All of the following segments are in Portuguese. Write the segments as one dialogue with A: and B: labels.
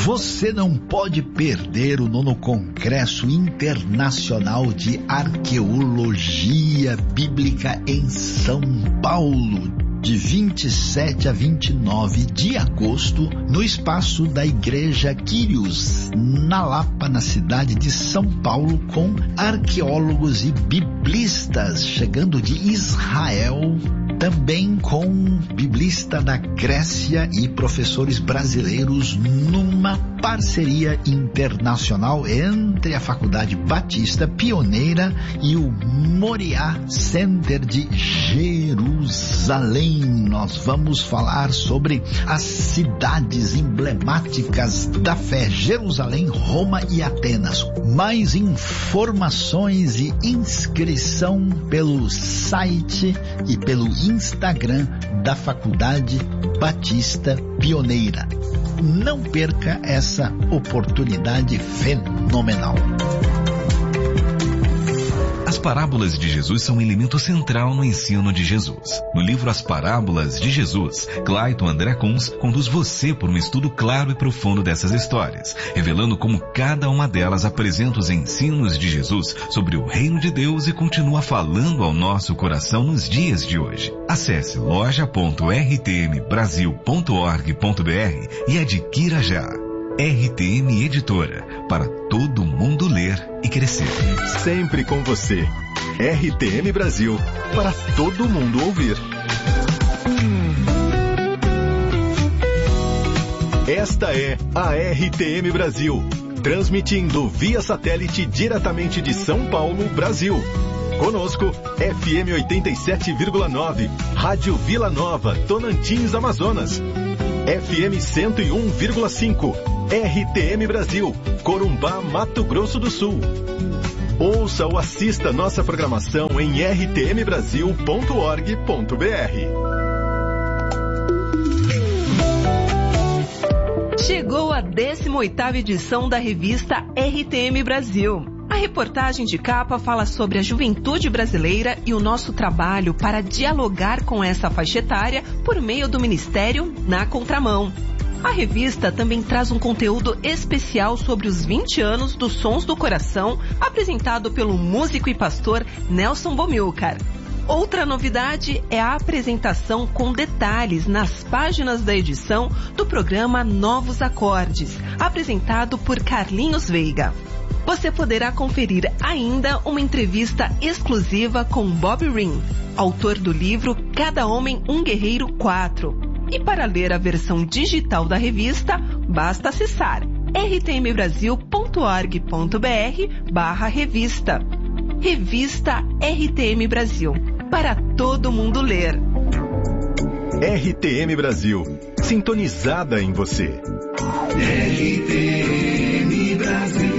A: Você não pode perder o 9º Congresso Internacional de Arqueologia Bíblica em São Paulo, de 27 a 29 de agosto, no espaço da Igreja Quírios, na Lapa, na cidade de São Paulo, com arqueólogos e biblistas chegando de Israel, também com biblista da Grécia e professores brasileiros, numa parceria internacional entre a Faculdade Batista Pioneira e o Moriá Center de Jerusalém. Nós vamos falar sobre as cidades emblemáticas da fé: Jerusalém, Roma e Atenas. Mais informações e inscrição pelo site e pelo Instagram da Faculdade Batista Pioneira. Não perca essa oportunidade fenomenal.
B: As parábolas de Jesus são um elemento central no ensino de Jesus. No livro As Parábolas de Jesus, Clayton André Kunz conduz você por um estudo claro e profundo dessas histórias, revelando como cada uma delas apresenta os ensinos de Jesus sobre o reino de Deus e continua falando ao nosso coração nos dias de hoje. Acesse loja.rtmbrasil.org.br e adquira já. RTM Editora, para todo mundo ler e crescer.
C: Sempre com você. RTM Brasil, para todo mundo ouvir. Esta é a RTM Brasil, transmitindo via satélite diretamente de São Paulo, Brasil. Conosco, FM 87,9, Rádio Vila Nova, Tonantins, Amazonas. FM 101,5, RTM Brasil, Corumbá, Mato Grosso do Sul. Ouça ou assista nossa programação em rtmbrasil.org.br.
D: Chegou a 18ª edição da revista RTM Brasil. A reportagem de capa fala sobre a juventude brasileira e o nosso trabalho para dialogar com essa faixa etária por meio do Ministério Na Contramão. A revista também traz um conteúdo especial sobre os 20 anos dos Sons do Coração, apresentado pelo músico e pastor Nelson Bomilcar. Outra novidade é a apresentação com detalhes nas páginas da edição do programa Novos Acordes, apresentado por Carlinhos Veiga. Você poderá conferir ainda uma entrevista exclusiva com Bob Ring, autor do livro Cada Homem um Guerreiro 4. E para ler a versão digital da revista, basta acessar rtmbrasil.org.br/revista. Revista RTM Brasil, para todo mundo ler.
C: RTM Brasil, sintonizada em você.
E: RTM Brasil.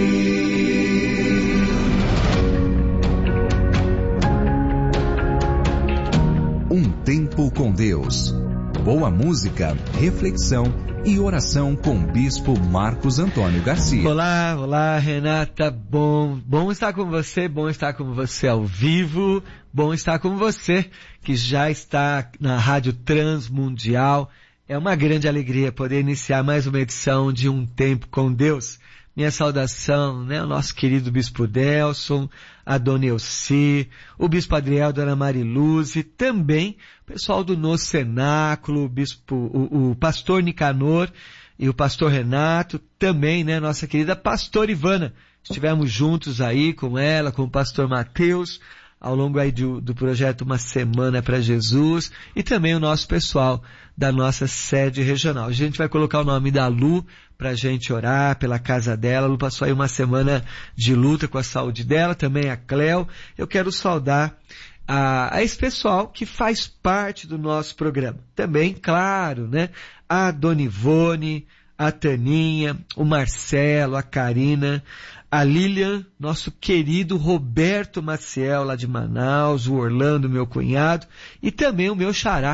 F: Um tempo com Deus. Boa música, reflexão e oração com o Bispo Marcos Antônio Garcia.
G: Olá, Renata. Bom estar com você ao vivo. Bom estar com você que já está na Rádio Transmundial. É uma grande alegria poder iniciar mais uma edição de Um Tempo com Deus. Minha saudação, ao nosso querido Bispo Delson, a Dona Elci, o Bispo Adriel, Dona Mariluz, e também o pessoal do Nosso Cenáculo, o Pastor Nicanor e o Pastor Renato, também, nossa querida Pastora Ivana. Estivemos juntos aí com ela, com o Pastor Mateus, ao longo aí do projeto Uma Semana para Jesus, e também o nosso pessoal da nossa sede regional. A gente vai colocar o nome da Lu pra gente orar pela casa dela. A Lu passou aí uma semana de luta com a saúde dela, também a Cléo. Eu quero saudar a esse pessoal que faz parte do nosso programa. Também, claro, a Dona Ivone, a Taninha, o Marcelo, a Karina, a Lilian, nosso querido Roberto Maciel lá de Manaus, o Orlando, meu cunhado, e também o meu xará,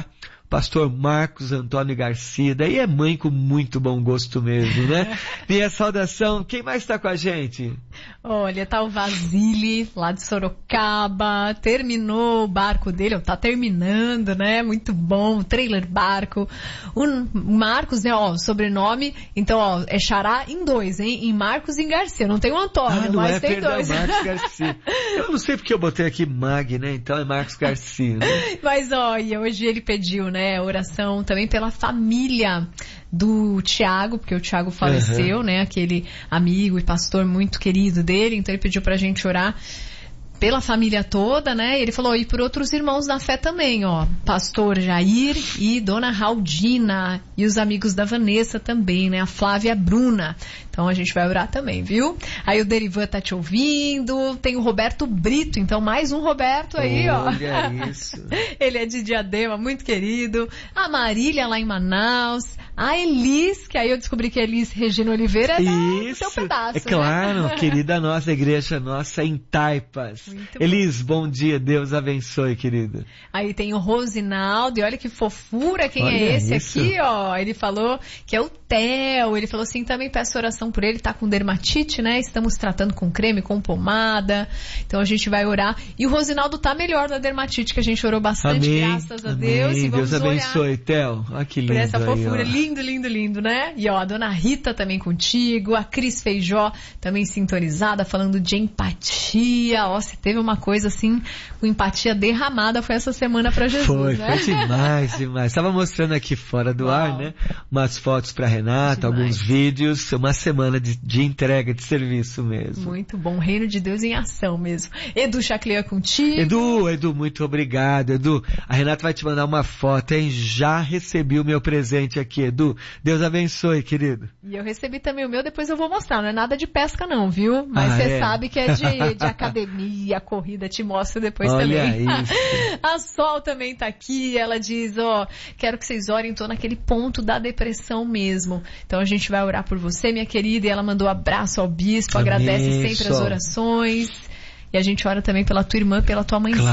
G: pastor Marcos Antônio Garcia. Daí é mãe com muito bom gosto mesmo, né? Minha saudação, quem mais está com a gente?
E: Olha, tá o Vasile, lá de Sorocaba, terminou o barco dele, tá terminando, né? Muito bom, trailer barco. O Marcos, né, ó, sobrenome, então, ó, é Xará em 2, hein? Em Marcos e em Garcia, não tem o Antônio,
G: não
E: mas
G: é,
E: tem
G: perdão,
E: 2.
G: Marcos Garcia. Eu não sei porque eu botei aqui Mag, né? Então é Marcos Garcia, né?
E: Mas, ó, e hoje ele pediu, né, oração também pela família do Tiago, porque o Tiago faleceu, né, aquele amigo e pastor muito querido dele, então ele pediu pra gente orar pela família toda, né, e ele falou, e por outros irmãos da fé também, ó, pastor Jair e dona Raudina, e os amigos da Vanessa também, né, a Flávia e a Bruna. Então a gente vai orar também, viu? Aí o Derivan tá te ouvindo, tem o Roberto Brito, então mais um Roberto aí, ó.
G: Olha isso.
E: Ele é de Diadema, muito querido. A Marília lá em Manaus. A Elis, que aí eu descobri que a Elis Regina Oliveira é do teu pedaço,
G: é claro, né? Querida nossa, igreja nossa em Taipas. Muito Elis, bom dia, Deus abençoe, querida.
E: Aí tem o Rosinaldo, e olha que fofura, quem
G: olha
E: é esse
G: isso.
E: aqui, ó? Ele falou que é o Theo, ele falou assim, também peço oração por ele, tá com dermatite, né? Estamos tratando com creme, com pomada, então a gente vai orar. E o Rosinaldo tá melhor da dermatite, que a gente orou bastante,
G: amém,
E: graças a Deus. E vamos
G: Deus abençoe, Theo. Olha que lindo
E: por essa fofura,
G: aí,
E: lindo, lindo, lindo, né? E ó, a dona Rita também contigo, a Cris Feijó também sintonizada, falando de empatia. Ó, você teve uma coisa assim, com empatia derramada, foi essa semana pra Jesus, né?
G: Foi demais, demais. Estava mostrando aqui fora do ar, né? Umas fotos pra Renata,
E: demais.
G: Alguns vídeos, uma semana de entrega de serviço mesmo.
E: Muito bom, reino de Deus em ação mesmo. Edu Chacleia contigo.
G: Edu, muito obrigado, Edu. A Renata vai te mandar uma foto, hein? Já recebi o meu presente aqui, Edu. Deus abençoe, querido.
E: E eu recebi também o meu, depois eu vou mostrar. Não é nada de pesca não, viu? Mas você sabe que é de academia, corrida, te mostro depois.
G: Olha
E: também.
G: Isso.
E: A Sol também tá aqui, ela diz, ó, quero que vocês orem, tô naquele ponto da depressão mesmo. Então a gente vai orar por você, minha querida, e ela mandou abraço ao bispo,
G: amém,
E: agradece sempre
G: Sol.
E: as orações. E a gente ora também pela tua irmã, pela tua mãezinha.